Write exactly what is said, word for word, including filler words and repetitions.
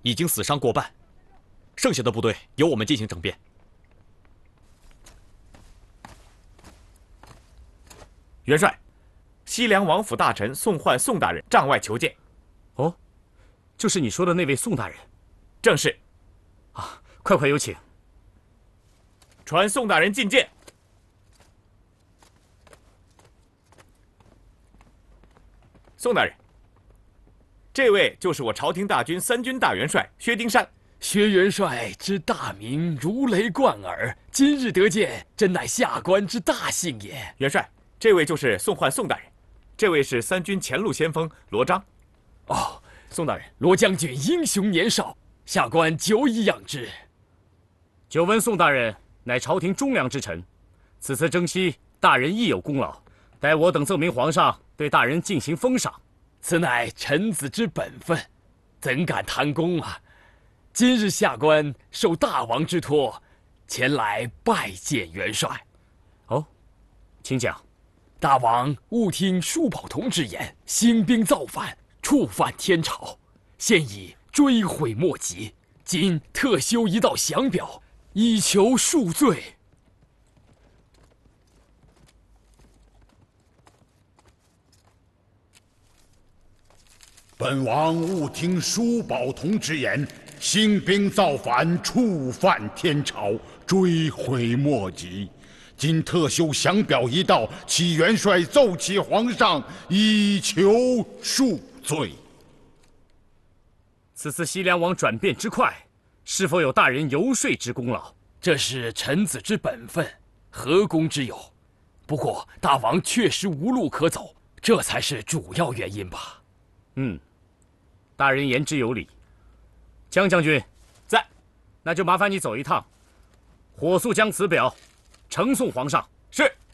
已经死伤过半，剩下的部队由我们进行整编。 元帅，西凉王府大臣宋焕宋大人帐外求见。 哦，就是你说的那位宋大人。 正是。 啊，快快有请。 传宋大人觐见。宋大人，这位就是我朝廷大军三军大元帅薛丁山。 薛元帅之大名如雷贯耳，今日得见，真乃下官之大幸也。 元帅，这位就是宋焕宋大人，这位是三军前路先锋罗章。 哦，宋大人，罗将军英雄年少，下官久已仰之。 久闻宋大人乃朝廷忠良之臣，此次征西，大人亦有功劳，待我等奏明皇上，对大人进行封赏。 此乃臣子之本分，怎敢贪功啊！今日下官受大王之托，前来拜见元帅。 哦，请讲。 大王勿听舒宝同之言，兴兵造反，触犯天朝，现已追悔莫及。今特修一道降表，以求恕罪。 本王勿听舒宝同之言，兴兵造反，触犯天朝，追悔莫及。今特修降表一道，启元帅奏启皇上，以求恕罪。 此次西凉王转变之快，是否有大人游说之功劳？ 这是臣子之本分，何功之有？不过大王确实无路可走，这才是主要原因吧。 嗯，大人言之有理。江将军在， 那就麻烦你走一趟，火速将此表呈送皇上。 是。